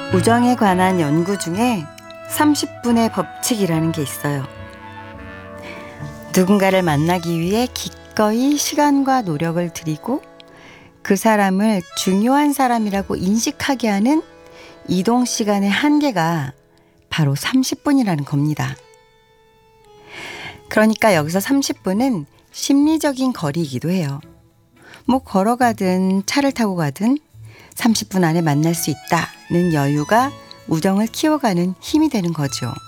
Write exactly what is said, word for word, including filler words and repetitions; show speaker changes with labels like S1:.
S1: 우정에 관한 연구 중에 삼십 분의 법칙이라는 게 있어요. 누군가를 만나기 위해 기꺼이 시간과 노력을 들이고 그 사람을 중요한 사람이라고 인식하게 하는 이동 시간의 한계가 바로 삼십 분이라는 겁니다. 그러니까 여기서 삼십 분은 심리적인 거리이기도 해요. 뭐 걸어가든 차를 타고 가든 삼십 분 안에 만날 수 있다는 여유가 우정을 키워가는 힘이 되는 거죠.